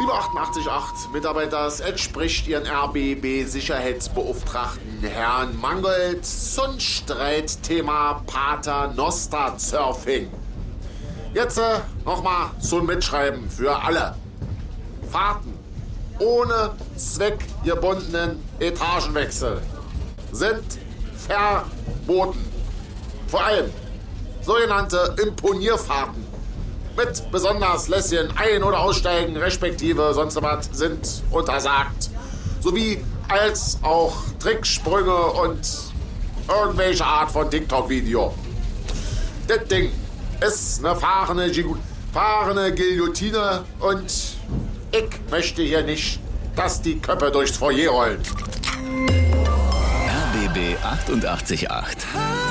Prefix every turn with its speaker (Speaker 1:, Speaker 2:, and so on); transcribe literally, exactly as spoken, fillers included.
Speaker 1: achtundachtzig Komma acht Mitarbeiters entspricht Ihren R B B-Sicherheitsbeauftragten Herrn Mangold zum Streitthema Paternoster-Surfing. Jetzt äh, nochmal zum Mitschreiben für alle. Fahrten ohne zweckgebundenen Etagenwechsel sind verboten. Vor allem sogenannte Imponierfahrten mit besonders lässigen Ein- oder Aussteigen respektive sonst was sind untersagt. Sowie als auch Tricksprünge und irgendwelche Art von TikTok-Video. Das Ding ist eine fahrende, fahrende Guillotine und ich möchte hier nicht, dass die Köpfe durchs Foyer rollen.
Speaker 2: R B B achtundachtzig Komma acht.